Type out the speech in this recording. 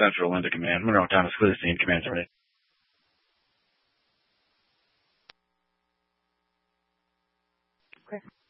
Central into command. Monroe Thomas, clear the scene. Command's ready. Okay.